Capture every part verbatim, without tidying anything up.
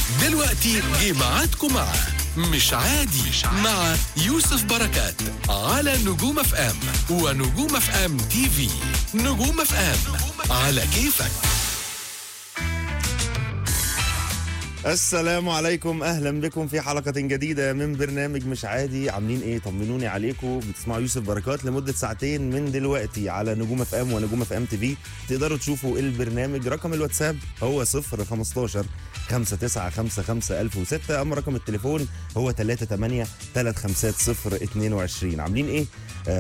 دلوقتي جه ميعادكم مع مش عادي مع يوسف بركات على نجوم اف ام ونجوم اف ام تي في. نجوم اف ام على كيفك. السلام عليكم، اهلا بكم في حلقه جديده من برنامج مش عادي. عاملين ايه؟ طمنوني عليكم. بتسمعوا يوسف بركات لمده ساعتين من دلوقتي على نجوم اف ام ونجوم اف ام تي في. تقدروا تشوفوا البرنامج. رقم الواتساب هو صفر خمستاشر خمسة تسعة خمسة خمسة ألف وستة، اما رقم التليفون هو تلاتة تمانية تلاتة خمسة صفر اتنين وعشرين. عاملين ايه؟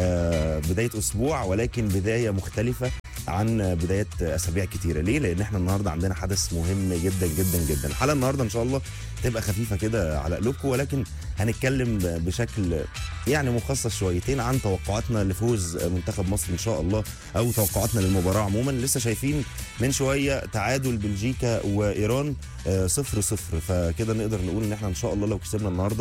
آه بدايه اسبوع، ولكن بدايه مختلفه عن بداية أسابيع كتيرة. ليه؟ لأن احنا النهاردة عندنا حدث مهم جدا جدا جدا. الحلقة النهاردة إن شاء الله تبقى خفيفة كده على قلوبكم، ولكن هنتكلم بشكل يعني مخصص شويتين عن توقعاتنا لفوز منتخب مصر إن شاء الله، أو توقعاتنا للمباراة عموما. لسه شايفين من شوية تعادل بلجيكا وإيران صفر صفر، فكده نقدر نقول إن احنا إن شاء الله لو كسبنا النهاردة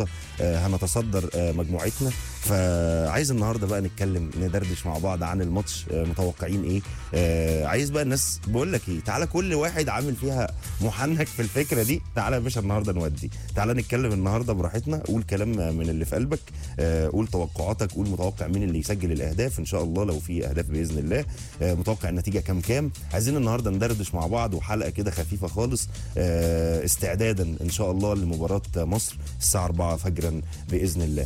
هنتصدر مجموعتنا. فعايز النهاردة بقى نتكلم ندردش مع بعض عن الماتش، متوقعين إيه. آه عايز بقى الناس، بقول لك ايه، تعالى كل واحد عامل فيها محنك في الفكره دي، تعالى يا باشا النهارده نودي، تعالى نتكلم النهارده براحتنا. قول كلام من اللي في قلبك، آه قول توقعاتك، قول متوقع مين اللي يسجل الاهداف ان شاء الله لو في اهداف باذن الله، آه متوقع النتيجه كام كام. عايزين النهارده ندردش مع بعض، وحلقه كده خفيفه خالص، آه استعدادا ان شاء الله لمباراه مصر الساعه أربعة فجرا باذن الله.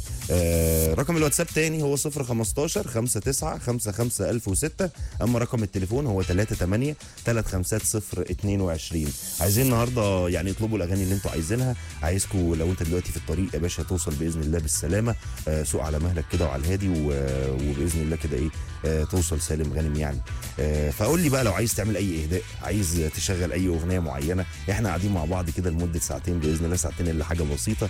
آه رقم الواتساب تاني هو صفر خمستاشر خمسة تسعة خمسة خمسة ألف وستة، اما رقم التليفون هو تلاتة تمانية تلاتة خمسة صفر اتنين وعشرين. عايزين النهارده يعني اطلبوا الاغاني اللي انتوا عايزينها. عايزكم لو انت دلوقتي في الطريق يا باشا توصل باذن الله بالسلامه، آه سوق على مهلك كده وعلى الهادي، وباذن الله كده ايه آه توصل سالم غانم يعني. آه فقول لي بقى لو عايز تعمل اي اهداء، عايز تشغل اي اغنيه معينه. احنا قاعدين مع بعض كده لمده ساعتين باذن الله، ساعتين الا حاجه بسيطه،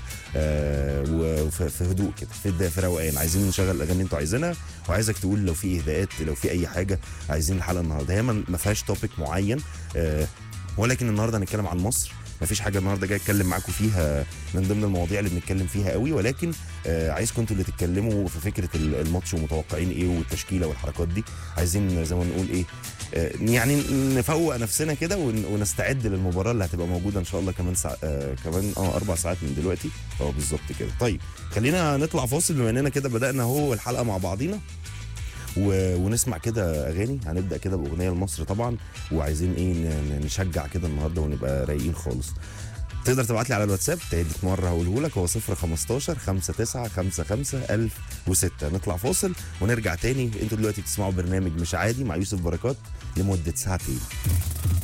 آه وفي هدوء كده، في في روقان. عايزين نشغل الاغاني اللي انتوا عايزينها، وعايزك تقول لو في اهداءات، لو في اي حاجه عايزين. الحلقه النهارده هي ما فيهاش توبيك معين، آه ولكن النهارده هنتكلم عن مصر. ما فيش حاجه النهارده جاي اتكلم معاكم فيها من ضمن المواضيع اللي بنتكلم فيها قوي، ولكن آه عايزكم انتوا اللي تتكلموا في فكره الماتش ومتوقعين ايه والتشكيله والحركات دي. عايزين زي ما نقول ايه، آه يعني نفوق نفسنا كده ونستعد للمباراه اللي هتبقى موجوده ان شاء الله كمان ساعة آه كمان اه اربع ساعات من دلوقتي. اه بالظبط كده. طيب خلينا نطلع فاصل بما اننا كده بدانا اهو الحلقه مع بعضينا، ونسمع كده اغاني. هنبدا كده باغنيه لمصر طبعا، وعايزين ايه نشجع كده النهارده ونبقى رايقين خالص. تقدر تبعت لي على الواتساب تاني مره هقوله لك، هو صفر خمستاشر خمسة تسعة خمسة خمسة ألف وستة. نطلع فاصل ونرجع تاني. انتوا دلوقتي بتسمعوا برنامج مش عادي مع يوسف بركات لمده ساعتين.